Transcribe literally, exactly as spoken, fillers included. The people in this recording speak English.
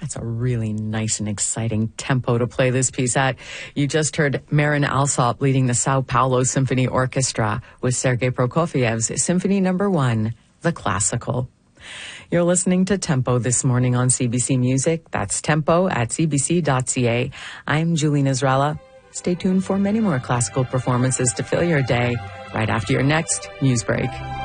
That's a really nice and exciting tempo to play this piece at. You just heard Marin Alsop leading the Sao Paulo Symphony Orchestra with Sergei Prokofiev's Symphony Number One, the classical. You're listening to Tempo this morning on C B C Music. That's Tempo at c b c dot c a. I'm Julie Nazrella. Stay tuned for many more classical performances to fill your day right after your next news break.